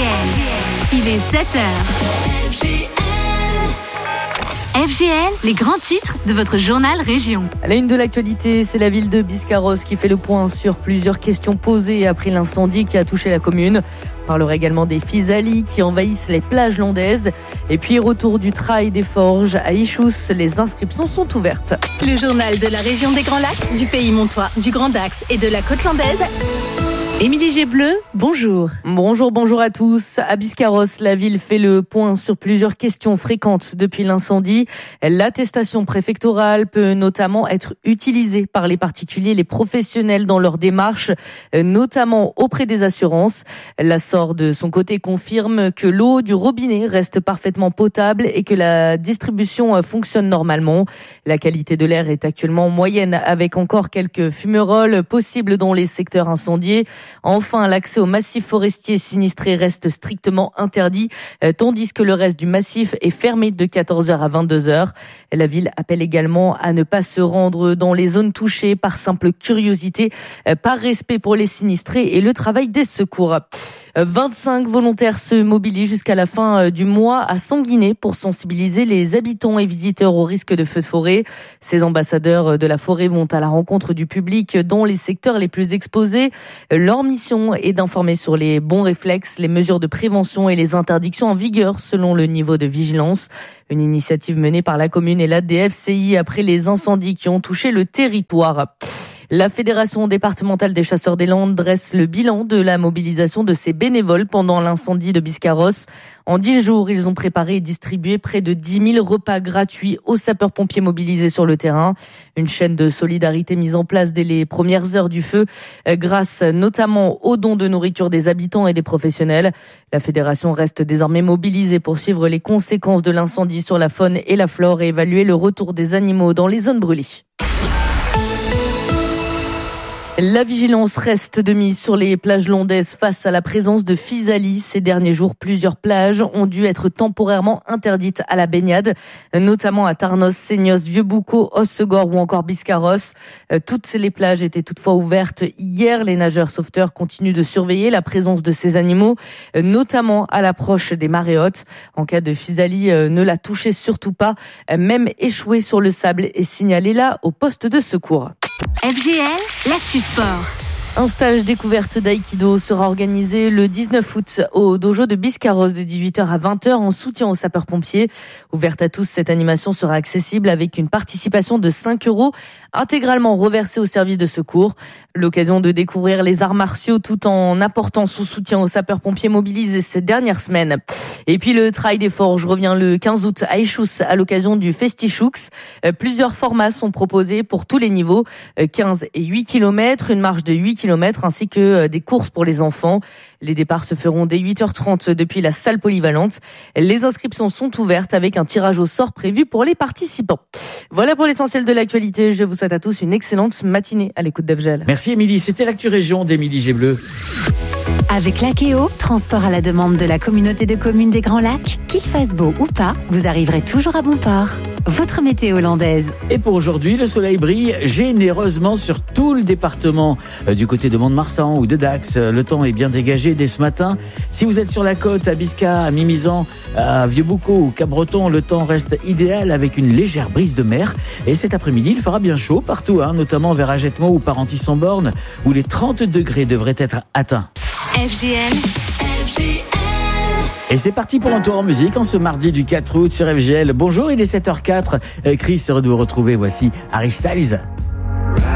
Il est 7h. FGL, les grands titres de votre journal Région. À la une de l'actualité, c'est la ville de Biscarrosse qui fait le point sur plusieurs questions posées après l'incendie qui a touché la commune. On parlera également des physalis qui envahissent les plages landaises. Et puis, retour du Trail des Forges à Ichous, les inscriptions sont ouvertes. Le journal de la région des Grands Lacs, du Pays Montois, du Grand Dax et de la côte landaise. Émilie Gébleu, bonjour. Bonjour à tous. À Biscarrosse, la ville fait le point sur plusieurs questions fréquentes depuis l'incendie. L'attestation préfectorale peut notamment être utilisée par les particuliers et les professionnels dans leurs démarches, notamment auprès des assurances. La SOR, de son côté, confirme que l'eau du robinet reste parfaitement potable et que la distribution fonctionne normalement. La qualité de l'air est actuellement moyenne, avec encore quelques fumerolles possibles dans les secteurs incendiés. Enfin, l'accès au massif forestier sinistré reste strictement interdit, tandis que le reste du massif est fermé de 14h à 22h. La ville appelle également à ne pas se rendre dans les zones touchées par simple curiosité, par respect pour les sinistrés et le travail des secours. 25 volontaires se mobilisent jusqu'à la fin du mois à Sanguinet pour sensibiliser les habitants et visiteurs au risque de feux de forêt. Ces ambassadeurs de la forêt vont à la rencontre du public dans les secteurs les plus exposés. Leur mission est d'informer sur les bons réflexes, les mesures de prévention et les interdictions en vigueur selon le niveau de vigilance. Une initiative menée par la commune et l'ADFCI après les incendies qui ont touché le territoire. La Fédération départementale des chasseurs des Landes dresse le bilan de la mobilisation de ses bénévoles pendant l'incendie de Biscarrosse. En 10 jours, ils ont préparé et distribué près de 10 000 repas gratuits aux sapeurs-pompiers mobilisés sur le terrain. Une chaîne de solidarité mise en place dès les premières heures du feu, grâce notamment aux dons de nourriture des habitants et des professionnels. La fédération reste désormais mobilisée pour suivre les conséquences de l'incendie sur la faune et la flore et évaluer le retour des animaux dans les zones brûlées. La vigilance reste de mise sur les plages landaises face à la présence de physalis. Ces derniers jours, plusieurs plages ont dû être temporairement interdites à la baignade, notamment à Tarnos, Seignos, Vieux-Boucau, Hossegor ou encore Biscarrosse. Toutes les plages étaient toutefois ouvertes hier. Les nageurs sauveteurs continuent de surveiller la présence de ces animaux, notamment à l'approche des marées hautes. En cas de physalis, ne la touchez surtout pas. Même échouer sur le sable et signalez-la au poste de secours. FGL, l'actu sport. Un stage découverte d'aïkido sera organisé le 19 août au dojo de Biscarrosse de 18h à 20h en soutien aux sapeurs-pompiers. Ouverte à tous, cette animation sera accessible avec une participation de 5 € intégralement reversée au service de secours. L'occasion de découvrir les arts martiaux tout en apportant son soutien aux sapeurs-pompiers mobilisés ces dernières semaines. Et puis le Trail des Forges revient le 15 août à Ichous à l'occasion du Festichoux. Plusieurs formats sont proposés pour tous les niveaux, 15 et 8 km, une marche de 8 km ainsi que des courses pour les enfants. Les départs se feront dès 8h30 depuis la salle polyvalente. Les inscriptions sont ouvertes avec un tirage au sort prévu pour les participants. Voilà pour l'essentiel de l'actualité. Je vous souhaite à tous une excellente matinée à l'écoute d'FGL. Merci Émilie, c'était l'actu région d'Émilie Gébleu. Avec Lakeo, transport à la demande de la communauté de communes des Grands Lacs, qu'il fasse beau ou pas, vous arriverez toujours à bon port. Votre météo hollandaise. Et pour aujourd'hui, le soleil brille généreusement sur tout le département. Du côté de Mont-de-Marsan ou de Dax, le temps est bien dégagé dès ce matin. Si vous êtes sur la côte, à Bisca, à Mimizan, à Vieux-Boucau ou Cap-Breton, le temps reste idéal avec une légère brise de mer. Et cet après-midi, il fera bien chaud partout, notamment vers Agetmo ou Parentis-en-Born, où les 30 degrés devraient être atteints. FGL. Et c'est parti pour un tour en musique en ce mardi du 4 août sur FGL. Bonjour, il est 7h04. Chris, heureux de vous retrouver. Voici Harry Styles.